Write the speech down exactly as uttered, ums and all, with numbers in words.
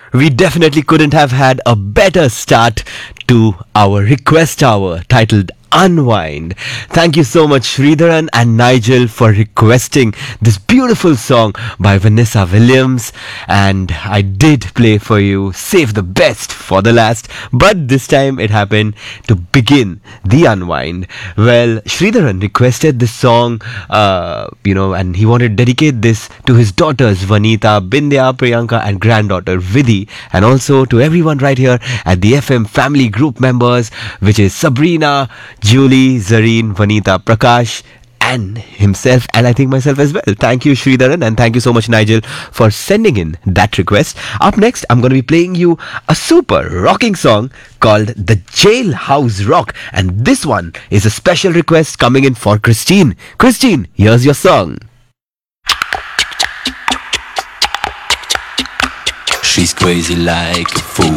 We definitely couldn't have had a better start to our request hour titled Unwind. Thank you so much, Sridharan and Nigel, for requesting this beautiful song by Vanessa Williams. And I did play for you Save the Best for the last, but this time it happened to begin the unwind. Well, Sridharan requested this song, uh, you know, and he wanted to dedicate this to his daughters Vanita, Bindya, Priyanka, and granddaughter Vidhi, and also to everyone right here at the F M family group members, which is Sabrina, Julie, Zareen, Vanita, Prakash, and himself, and I think myself as well. Thank you, Sridharan, and thank you so much, Nigel, for sending in that request. Up next, I'm going to be playing you a super rocking song called The Jailhouse Rock, and this one is a special request coming in for Christine. Christine, here's your song. She's crazy like a fool.